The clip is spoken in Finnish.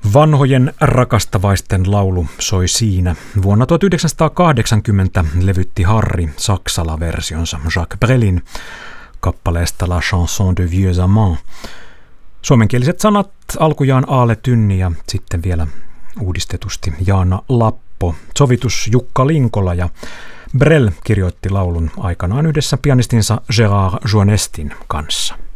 Vanhojen rakastavaisten laulu soi siinä. Vuonna 1980 levytti Harry Saksala-versionsa Jacques Brelin kappaleesta La chanson de vieux amants. Suomenkieliset sanat alkujaan Aale Tynni ja sitten vielä uudistetusti Jaana Lappo. Sovitus Jukka Linkola ja Brel kirjoitti laulun aikanaan yhdessä pianistinsa Gérard Jouanestin kanssa.